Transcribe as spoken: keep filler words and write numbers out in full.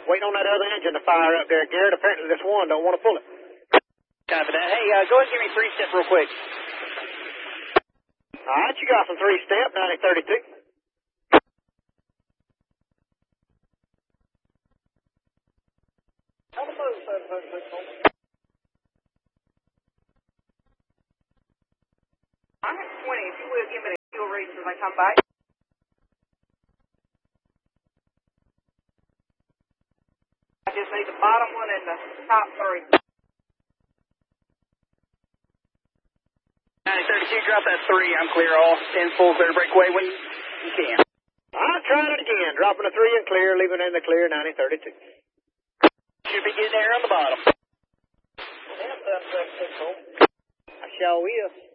Waiting on that other engine to fire up there, Garrett. Apparently this one don't want to pull it. Copy that. Hey, uh, go ahead and give me three step real quick. All right, you got some three step, ninety thirty-two. On the move, seven thirty-six. I'm at twenty. If you will, give me the fuel readings as I come back. I just need the bottom one and the top three. ninety thirty-two, drop that three. I'm clear all. ten full, clear breakaway when you can. I'm trying it again. Dropping a three and clear, leaving in the clear, ninety thirty-two. Should be getting air on the bottom. I sure will.